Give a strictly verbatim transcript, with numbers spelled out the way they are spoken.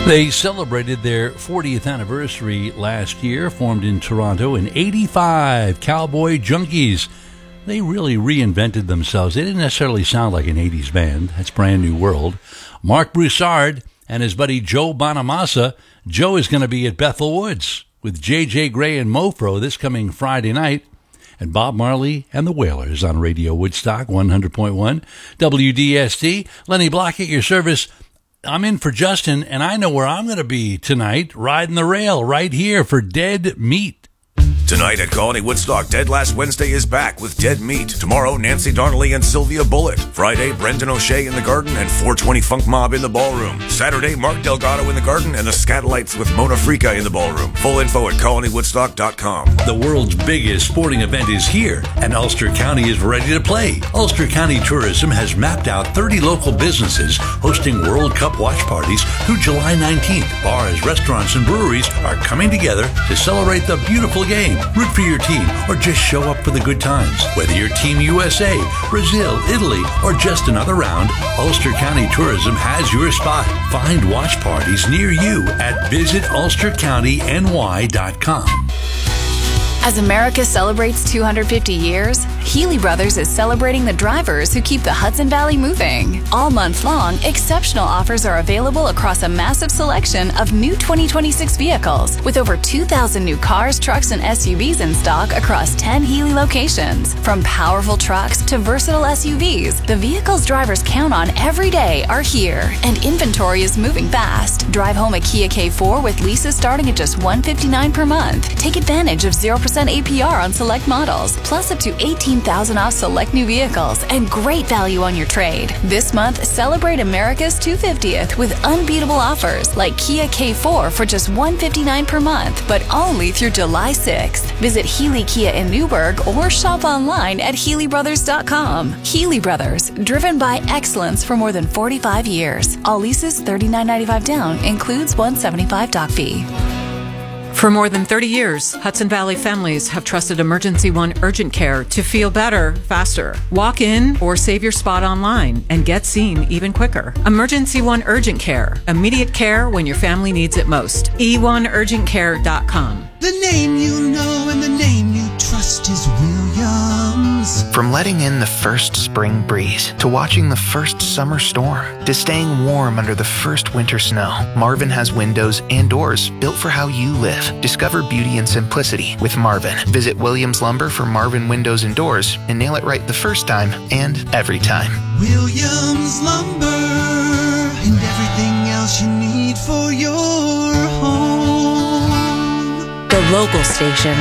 They celebrated their fortieth anniversary last year, formed in Toronto in eighty-five, Cowboy Junkies. They really reinvented themselves. They didn't necessarily sound like an eighties band. That's Brand New World. Mark Broussard and his buddy Joe Bonamassa. Joe is going to be at Bethel Woods with J J Gray and Mofro this coming Friday night. And Bob Marley and the Wailers on Radio Woodstock one hundred point one W D S T. Lenny Block at your service. I'm in for Justin, and I know where I'm going to be tonight, riding the rail right here for Dead Meat. Tonight at Colony Woodstock, Dead Last Wednesday is back with Dead Meat. Tomorrow, Nancy Donnelly and Sylvia Bullitt. Friday, Brendan O'Shea in the Garden and four twenty Funk Mob in the Ballroom. Saturday, Mark Delgado in the Garden and the Scatolites with Mona Frica in the Ballroom. Full info at colony woodstock dot com. The world's biggest sporting event is here, and Ulster County is ready to play. Ulster County Tourism has mapped out thirty local businesses hosting World Cup watch parties through July nineteenth. Bars, restaurants, and breweries are coming together to celebrate the beautiful game. Root for your team or just show up for the good times. Whether you're Team U S A, Brazil, Italy, or just another round, Ulster County Tourism has your spot. Find watch parties near you at visit ulster county n y dot com. As America celebrates two hundred fifty years, Healy Brothers is celebrating the drivers who keep the Hudson Valley moving. All month long, exceptional offers are available across a massive selection of new twenty twenty-six vehicles, with over two thousand new cars, trucks, and S U Vs in stock across ten Healy locations. From powerful trucks to versatile S U Vs, the vehicles drivers count on every day are here, and inventory is moving fast. Drive home a Kia K four with leases starting at just one hundred fifty-nine dollars per month. Take advantage of zero percent A P R on select models, plus up to eighteen thousand dollars off select new vehicles, and great value on your trade. This month, celebrate America's two hundred fiftieth with unbeatable offers like Kia K four for just one hundred fifty-nine dollars per month, but only through July sixth. Visit Healy Kia in Newburgh or shop online at healy brothers dot com. Healy Brothers, driven by excellence for more than forty-five years. All leases thirty-nine ninety-five down, includes one hundred seventy-five doc fee. For more than thirty years, Hudson Valley families have trusted Emergency One Urgent Care to feel better, faster. Walk in or save your spot online and get seen even quicker. Emergency One Urgent Care. Immediate care when your family needs it most. e one urgent care dot com. The name you know and the name you trust is Williams. From letting in the first spring breeze, to watching the first summer storm, to staying warm under the first winter snow, Marvin has windows and doors built for how you live. Discover beauty and simplicity with Marvin. Visit Williams Lumber for Marvin Windows and Doors and nail it right the first time and every time. Williams Lumber, and everything else you need for your home. The local station